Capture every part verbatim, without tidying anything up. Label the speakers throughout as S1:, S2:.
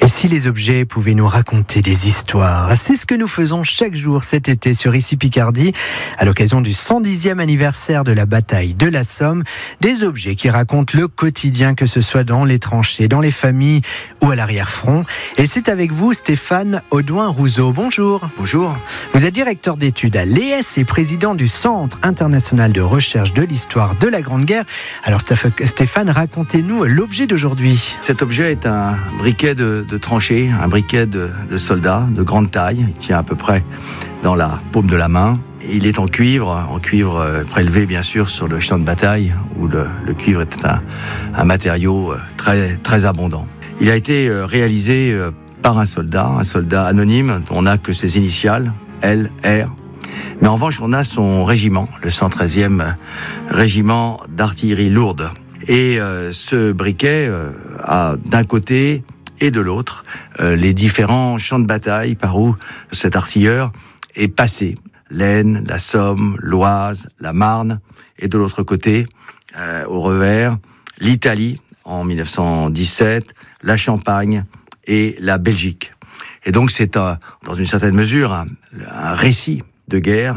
S1: Et si les objets pouvaient nous raconter des histoires? C'est ce que nous faisons chaque jour cet été sur Ici Picardie, à l'occasion du cent dixième anniversaire de la bataille de la Somme. Des objets qui racontent le quotidien, que ce soit dans les tranchées, dans les familles ou à l'arrière-front. Et c'est avec vous, Stéphane Audouin-Rousseau. Bonjour.
S2: Bonjour.
S1: Vous êtes directeur d'études à l'E S et président du Centre international de recherche de l'histoire de la Grande Guerre. Alors Stéphane, racontez-nous l'objet d'aujourd'hui.
S2: Cet objet est un briquet de, de tranchée, un briquet de, de soldats de grande taille. Il tient à peu près dans la paume de la main. Il est en cuivre, en cuivre prélevé bien sûr sur le champ de bataille, où le, le cuivre est un, un matériau très, très abondant. Il a été réalisé par un soldat, un soldat anonyme. On n'a que ses initiales, L R. Mais en revanche, on a son régiment, le cent treizième régiment d'artillerie lourde. Et euh, ce briquet euh, a d'un côté et de l'autre euh, les différents champs de bataille par où cet artilleur est passé. L'Aisne, la Somme, l'Oise, la Marne. Et de l'autre côté, euh, au revers, l'Italie en mille neuf cent dix-sept, la Champagne et la Belgique. Et donc c'est un, dans une certaine mesure un, un récit de guerre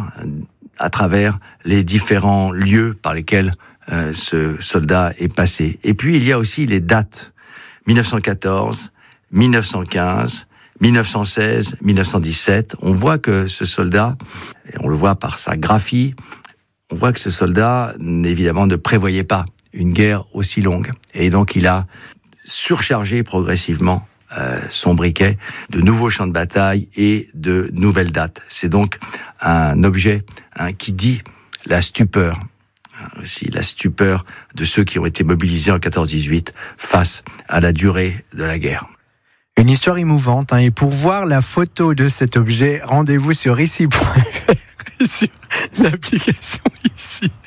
S2: à travers les différents lieux par lesquels euh, ce soldat est passé. Et puis il y a aussi les dates mille neuf cent quatorze, mille neuf cent quinze, mille neuf cent seize, mille neuf cent dix-sept. On voit que ce soldat, et on le voit par sa graphie, on voit que ce soldat évidemment ne prévoyait pas une guerre aussi longue. Et donc il a surchargé progressivement Euh, son briquet de nouveaux champs de bataille et de nouvelles dates. C'est donc un objet hein, qui dit la stupeur, hein, aussi la stupeur de ceux qui ont été mobilisés en quatorze dix-huit face à la durée de la guerre.
S1: Une histoire émouvante, hein, et pour voir la photo de cet objet, rendez-vous sur ici point f r et sur l'application Ici.